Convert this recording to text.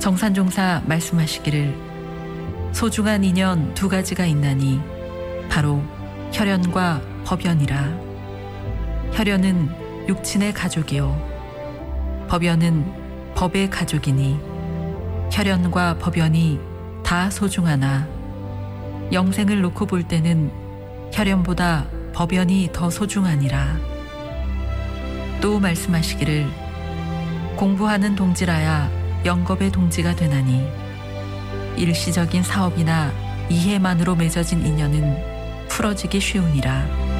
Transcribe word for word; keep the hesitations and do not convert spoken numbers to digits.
정산종사 말씀하시기를 소중한 인연 두 가지가 있나니 바로 혈연과 법연이라. 혈연은 육친의 가족이요 법연은 법의 가족이니 혈연과 법연이 다 소중하나 영생을 놓고 볼 때는 혈연보다 법연이 더 소중하니라. 또 말씀하시기를 공부하는 동지라야 영겁의 동지가 되나니 일시적인 사업이나 이해만으로 맺어진 인연은 풀어지기 쉬우니라.